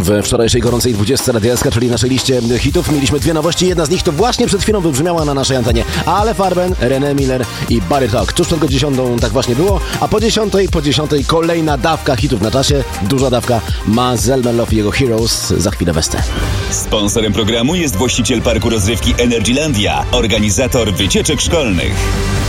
W wczorajszej gorącej 20 Radia SK, czyli naszej liście hitów, mieliśmy dwie nowości. Jedna z nich to właśnie przed chwilą wybrzmiała na naszej antenie. Ale Farben, René Miller i Barry Talk. Tuż przed godziną tak właśnie było, a po 10 kolejna dawka hitów na czasie. Duża dawka. Mazel Merloff i jego Heroes. Za chwilę Westę. Sponsorem programu jest właściciel parku rozrywki Energylandia, organizator wycieczek szkolnych.